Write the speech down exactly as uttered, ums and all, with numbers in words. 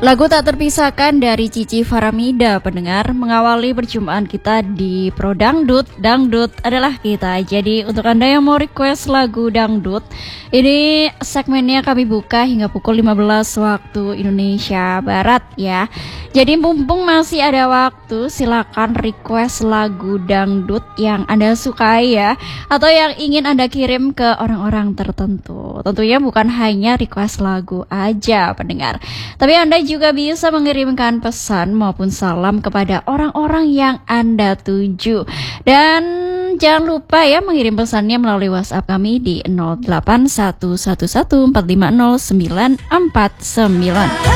Lagu tak terpisahkan dari Cici Faramida, pendengar, mengawali perjumpaan kita di Pro Dangdut. Dangdut adalah kita. Jadi untuk Anda yang mau request lagu dangdut, ini segmennya kami buka hingga pukul lima belas waktu Indonesia Barat ya. Jadi mumpung masih ada waktu, silakan request lagu dangdut yang Anda sukai ya, atau yang ingin Anda kirim ke orang-orang tertentu. Tentunya bukan hanya request lagu aja, pendengar, tapi Anda juga bisa mengirimkan pesan maupun salam kepada orang-orang yang Anda tuju. Dan jangan lupa ya mengirim pesannya melalui WhatsApp kami di nol delapan satu satu satu empat lima nol sembilan empat sembilan.